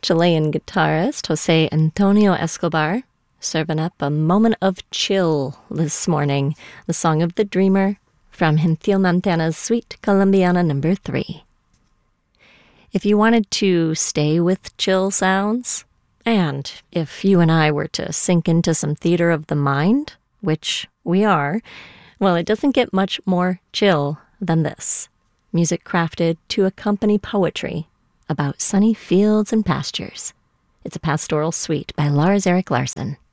Chilean guitarist Jose Antonio Escobar, serving up a moment of chill this morning. The Song of the Dreamer from Gentil Montana's Suite Colombiana No. 3. If you wanted to stay with chill sounds, and if you and I were to sink into some theater of the mind, which we are, well, it doesn't get much more chill than this. Music crafted to accompany poetry about sunny fields and pastures. It's a pastoral suite by Lars Erik Larsson.